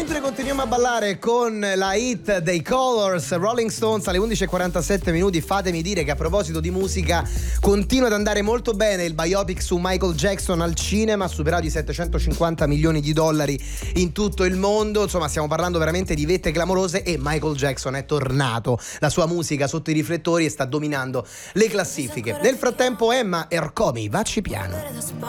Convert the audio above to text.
Mentre continuiamo a ballare con la hit dei Colors, Rolling Stones alle 11:47 minuti, fatemi dire che a proposito di musica continua ad andare molto bene il biopic su Michael Jackson al cinema, ha superato i 750 milioni di dollari in tutto il mondo, insomma stiamo parlando veramente di vette clamorose e Michael Jackson è tornato, la sua musica sotto i riflettori e sta dominando le classifiche. Nel frattempo Emma Ercomi, vacci piano.